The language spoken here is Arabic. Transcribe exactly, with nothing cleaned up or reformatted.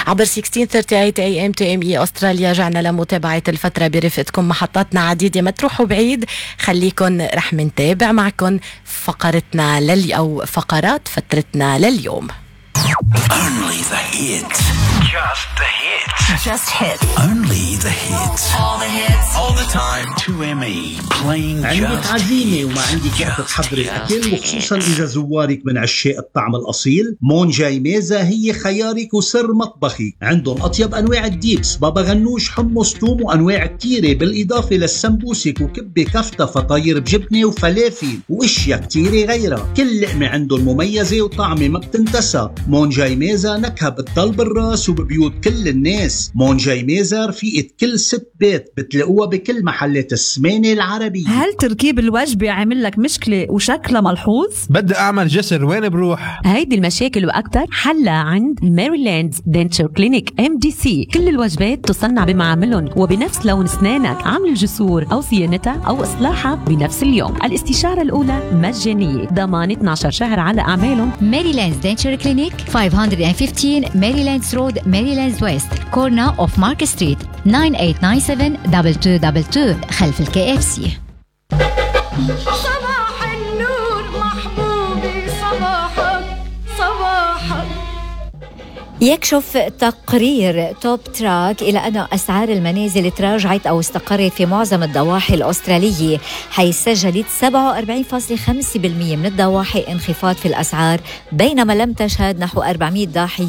عبر ستة عشر ثلاثين إيه إم تي إم إي أستراليا. جعنا لمتابعة الفترة برفقتكم محطاتنا عديدة مطروح وبعيد. خليكن رح منتابع معكن فقرتنا للي أو فقرات فترتنا لليوم. Only the hits. Just the hits. Just hits. Only the hits. All the hits. All the time. two M E. Playing عندك just عزيمة وما عندك وقت تحضري أكل، وخصوصا إذا زوارك من عشاق الطعم الأصيل، مون جاي ميزة هي خيارك وسر مطبخي. عندهم أطيب أنواع الديبس، بابا غنوش، حمص، توم، وأنواع كتيرة، بالإضافة للسمبوسك وكبة كفتة فطاير بجبنة وفلافل وإشياء كتيرة غيرها. كل لقمة عندهم مميزة وطعمة ما بتنتسى. مون جاي ميزة نكهة بتضل بالراس وببيوت كل الناس. مون جاي ميزة رفيقة كل ست بيت، بتلاقوها بكل محلات السمانة العربية. هل تركيب الوجبة عامل لك مشكلة وشكلها ملحوظ؟ بدي أعمل جسر، وين بروح؟ هيدي المشاكل وأكتر حلها عند ميريلاند دنتشر كلينيك إم دي سي. كل الوجبات تصنع بمعاملهم وبنفس لون أسنانك. عمل الجسور أو صيانتها أو إصلاحها بنفس اليوم. الاستشارة الأولى مجانية، ضمان اثني عشر شهر على أعمالهم. ميريلاند دنتشر كلينيك خمسمية وخمستاشر ميريلاندز رود، ميريلاندز ويست، كورنا اوف مارك ستريت، تسعة ثمانية تسعة سبعة اثنين اثنين اثنين اثنين خلف الكي اف سي. صباح النور محبوبي، صباحك صباحك. يكشف تقرير توب تراك إلى أن أسعار المنازل تراجعت أو استقرت في معظم الضواحي الأسترالية، حيث سجلت سبعة وأربعين فاصلة خمسة بالمئة من الضواحي انخفاض في الأسعار، بينما لم تشهد نحو أربعمئة ضاحية